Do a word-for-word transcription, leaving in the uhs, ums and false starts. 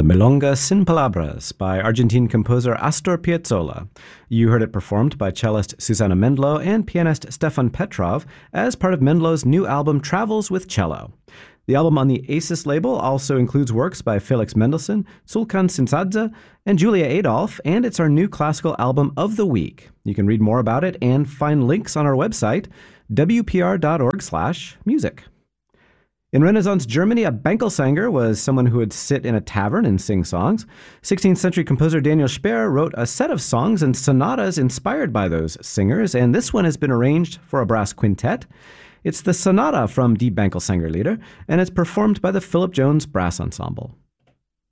Milonga Sin Palabras by Argentine composer Astor Piazzolla. You heard it performed by cellist Susana Mendlo and pianist Stefan Petrov as part of Mendlo's new album Travels with Cello. The album on the Acis label also includes works by Felix Mendelssohn, Sulkan Sinsadze, and Julia Adolf, and it's our new classical album of the week. You can read more about it and find links on our website, w p r dot org slash music. In Renaissance Germany, a Bänkelsänger was someone who would sit in a tavern and sing songs. sixteenth century composer Daniel Speer wrote a set of songs and sonatas inspired by those singers, and this one has been arranged for a brass quintet. It's the sonata from Die Bänkelsänger Lieder, and it's performed by the Philip Jones Brass Ensemble.